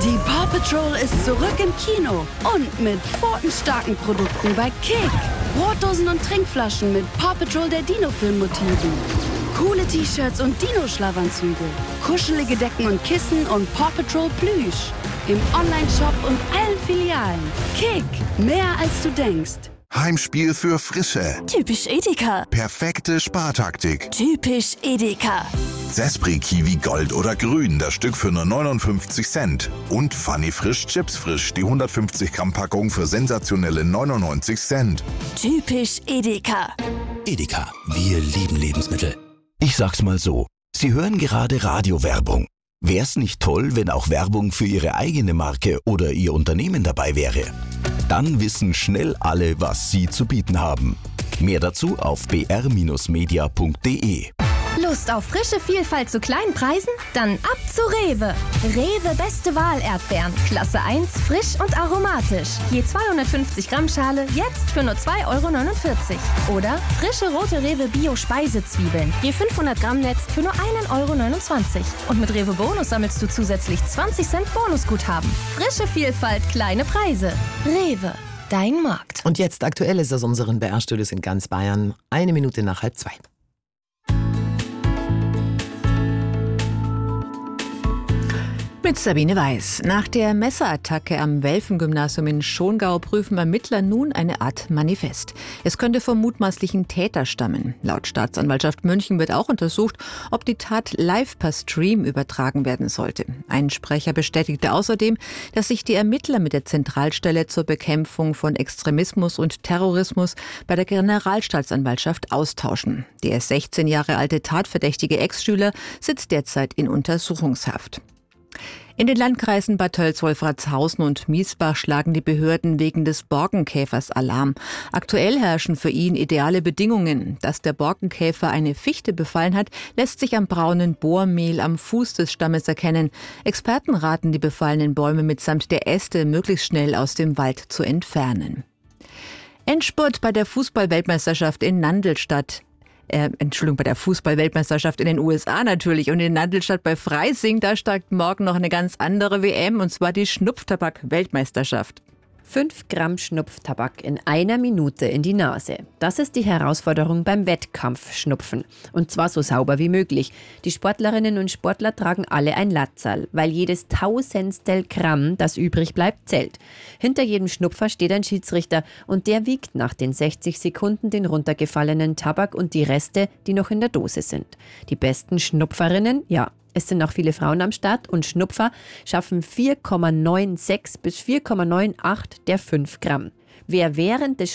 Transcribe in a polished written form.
Die Paw Patrol ist zurück im Kino und mit pfotenstarken Produkten bei Kick. Brotdosen und Trinkflaschen mit Paw Patrol der Dino-Film-Motiven. Coole T-Shirts und Dino-Schlafanzüge. Kuschelige Decken und Kissen und Paw Patrol Plüsch. Im Online-Shop und allen Filialen. Kick, mehr als du denkst. Heimspiel für Frische. Typisch Edeka. Perfekte Spartaktik. Typisch Edeka. Sespri Kiwi Gold oder Grün, das Stück für nur 59 Cent. Und Funny Frisch Chips Frisch, die 150 Gramm Packung für sensationelle 99 Cent. Typisch Edeka. Edeka, wir lieben Lebensmittel. Ich sag's mal so, Sie hören gerade Radiowerbung. Wär's nicht toll, wenn auch Werbung für Ihre eigene Marke oder Ihr Unternehmen dabei wäre? Dann wissen schnell alle, was Sie zu bieten haben. Mehr dazu auf br-media.de. Lust auf frische Vielfalt zu kleinen Preisen? Dann ab zu Rewe. Rewe Beste Wahl Erdbeeren. Klasse 1, frisch und aromatisch. Je 250 Gramm Schale, jetzt für nur 2,49 €. Oder frische rote Rewe Bio Speisezwiebeln. Je 500 Gramm Netz für nur 1,29 €. Und mit Rewe Bonus sammelst du zusätzlich 20 Cent Bonusguthaben. Frische Vielfalt, kleine Preise. Rewe, dein Markt. Und jetzt aktuell ist aus unseren BR-Studios in ganz Bayern. 1 Minute nach 1:30. Mit Sabine Weiß. Nach der Messerattacke am Welfen-Gymnasium in Schongau prüfen Ermittler nun eine Art Manifest. Es könnte vom mutmaßlichen Täter stammen. Laut Staatsanwaltschaft München wird auch untersucht, ob die Tat live per Stream übertragen werden sollte. Ein Sprecher bestätigte außerdem, dass sich die Ermittler mit der Zentralstelle zur Bekämpfung von Extremismus und Terrorismus bei der Generalstaatsanwaltschaft austauschen. Der 16 Jahre alte tatverdächtige Ex-Schüler sitzt derzeit in Untersuchungshaft. In den Landkreisen Bad Tölz-Wolfratshausen und Miesbach schlagen die Behörden wegen des Borkenkäfers Alarm. Aktuell herrschen für ihn ideale Bedingungen. Dass der Borkenkäfer eine Fichte befallen hat, lässt sich am braunen Bohrmehl am Fuß des Stammes erkennen. Experten raten, die befallenen Bäume mitsamt der Äste möglichst schnell aus dem Wald zu entfernen. Endspurt bei der Fußball-Weltmeisterschaft in Nandlstadt. Bei der Fußball-Weltmeisterschaft in den USA natürlich. Und in Nandlstadt bei Freising, da startet morgen noch eine ganz andere WM, und zwar die Schnupftabak-Weltmeisterschaft. 5 Gramm Schnupftabak in 1 Minute in die Nase. Das ist die Herausforderung beim Wettkampfschnupfen. Und zwar so sauber wie möglich. Die Sportlerinnen und Sportler tragen alle ein Latzerl, weil jedes Tausendstel Gramm, das übrig bleibt, zählt. Hinter jedem Schnupfer steht ein Schiedsrichter und der wiegt nach den 60 Sekunden den runtergefallenen Tabak und die Reste, die noch in der Dose sind. Die besten Schnupferinnen, ja, es sind auch viele Frauen am Start, und Schnupfer schaffen 4,96 bis 4,98 der 5 Gramm. Wer während des